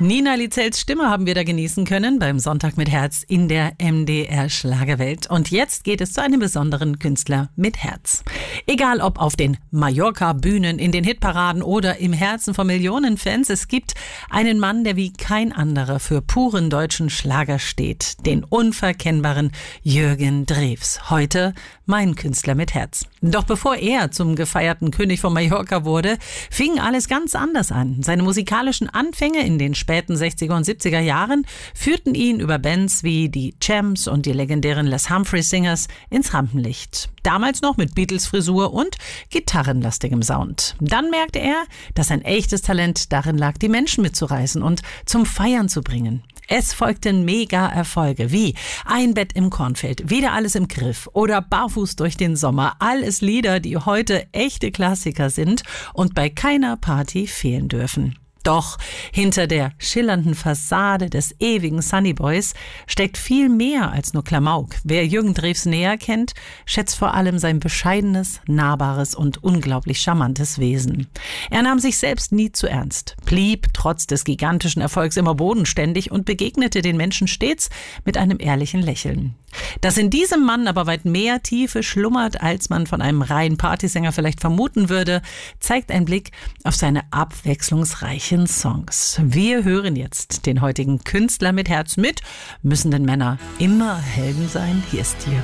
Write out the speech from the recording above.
Nina Lizells Stimme haben wir da genießen können beim Sonntag mit Herz in der MDR Schlagerwelt. Und jetzt geht es zu einem besonderen Künstler mit Herz. Egal ob auf den Mallorca-Bühnen, in den Hitparaden oder im Herzen von Millionen Fans, es gibt einen Mann, der wie kein anderer für puren deutschen Schlager steht. Den unverkennbaren Jürgen Drews. Heute mein Künstler mit Herz. Doch bevor er zum gefeierten König von Mallorca wurde, fing alles ganz anders an. Seine musikalischen Anfänge in den späten 60er und 70er Jahren führten ihn über Bands wie die Champs und die legendären Les Humphreys Singers ins Rampenlicht. Damals noch mit Beatles-Frisur und gitarrenlastigem Sound. Dann merkte er, dass ein echtes Talent darin lag, die Menschen mitzureißen und zum Feiern zu bringen. Es folgten Mega-Erfolge wie Ein Bett im Kornfeld, Wieder alles im Griff oder Barfuß durch den Sommer. Alles Lieder, die heute echte Klassiker sind und bei keiner Party fehlen dürfen. Doch hinter der schillernden Fassade des ewigen Sunny Boys steckt viel mehr als nur Klamauk. Wer Jürgen Drews näher kennt, schätzt vor allem sein bescheidenes, nahbares und unglaublich charmantes Wesen. Er nahm sich selbst nie zu ernst, blieb trotz des gigantischen Erfolgs immer bodenständig und begegnete den Menschen stets mit einem ehrlichen Lächeln. Dass in diesem Mann aber weit mehr Tiefe schlummert, als man von einem reinen Partysänger vielleicht vermuten würde, zeigt ein Blick auf seine abwechslungsreichen Songs. Wir hören jetzt den heutigen Künstler mit Herz mit. Müssen denn Männer immer Helden sein? Hier ist Jürgen.